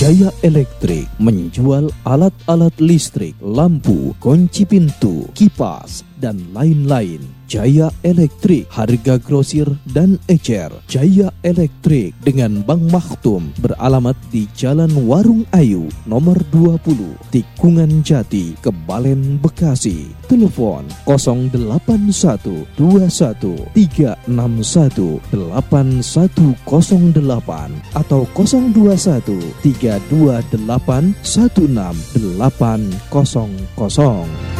Jaya Elektrik menjual alat-alat listrik, lampu, kunci pintu, kipas, dan lain-lain. Jaya Elektrik, harga grosir dan ecer. Jaya Elektrik dengan Bang Maktum beralamat di Jalan Warung Ayu, nomor 20, Tikungan Jati, Kebalen, Bekasi. Telepon 08121361810 atau 02132816800.